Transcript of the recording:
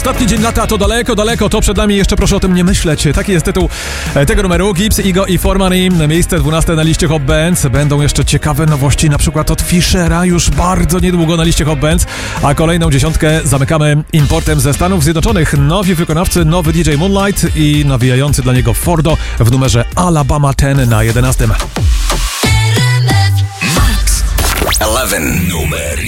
Ostatni dzień lata to daleko, daleko, to przed nami, jeszcze proszę o tym nie myśleć. Taki jest tytuł tego numeru. Gibbs, Igo i Formani, miejsce 12 na liście Hot Bands. Będą jeszcze ciekawe nowości, na przykład od Fishera, już bardzo niedługo na liście Hot Bands, a kolejną 10 zamykamy importem ze Stanów Zjednoczonych. Nowi wykonawcy, nowy DJ Moonlight i nawijający dla niego Fordo w numerze Alabama 10 na 11. Max 11 numer